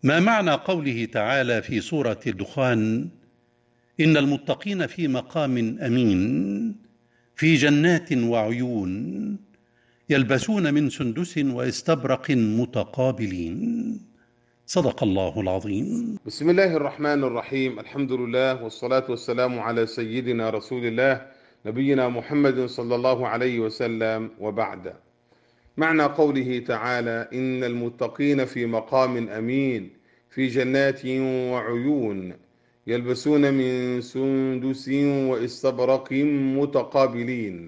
ما معنى قوله تعالى في سورة الدخان: إن المتقين في مقام أمين في جنات وعيون يلبسون من سندس واستبرق متقابلين؟ صدق الله العظيم. بسم الله الرحمن الرحيم. الحمد لله والصلاة والسلام على سيدنا رسول الله نبينا محمد صلى الله عليه وسلم، وبعد. معنى قوله تعالى: إن المتقين في مقام أمين في جنات وعيون يلبسون من سندس واستبرق متقابلين.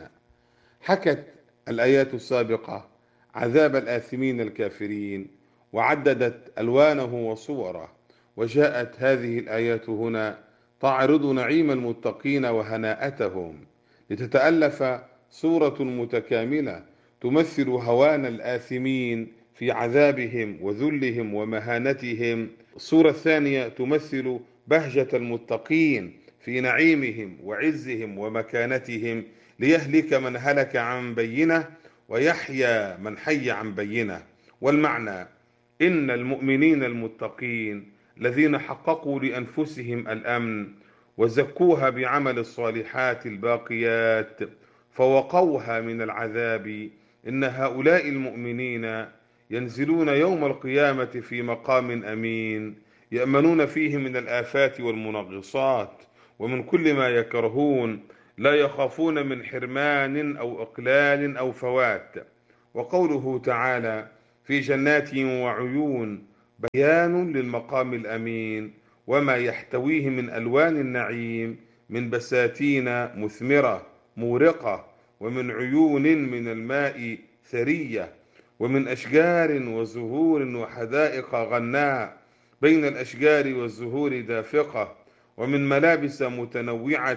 حكت الآيات السابقة عذاب الآثمين الكافرين، وعددت ألوانه وصوره، وجاءت هذه الآيات هنا تعرض نعيم المتقين وهناءتهم، لتتألف صورة متكاملة تمثل هوان الآثمين في عذابهم وذلهم ومهانتهم. الصورة الثانية تمثل بهجة المتقين في نعيمهم وعزهم ومكانتهم، ليهلك من هلك عن بينه ويحيى من حي عن بينه. والمعنى: إن المؤمنين المتقين الذين حققوا لأنفسهم الأمن وزكوها بعمل الصالحات الباقيات فوقوها من العذاب، إن هؤلاء المؤمنين ينزلون يوم القيامة في مقام أمين يأمنون فيه من الآفات والمنغصات ومن كل ما يكرهون، لا يخافون من حرمان أو إقلال أو فوات. وقوله تعالى: في جنات وعيون بيان للمقام الأمين وما يحتويه من ألوان النعيم، من بساتين مثمرة مورقة، ومن عيون من الماء ثرية، ومن أشجار وزهور وحدائق غناء بين الأشجار والزهور دافقة، ومن ملابس متنوعة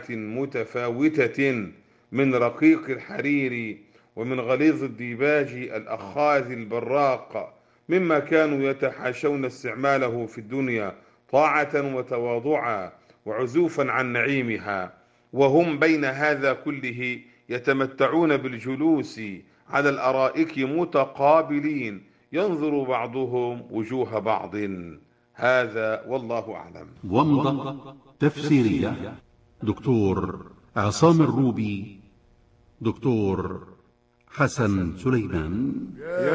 متفاوتة، من رقيق الحرير ومن غليظ الديباج الأخاذ البراق، مما كانوا يتحاشون استعماله في الدنيا طاعة وتواضعا وعزوفا عن نعيمها، وهم بين هذا كله يتمتعون بالجلوس على الأرائك متقابلين ينظر بعضهم وجوه بعض. هذا والله أعلم. ومضة تفسيرية: دكتور عصام الروبي، دكتور حسن سليمان.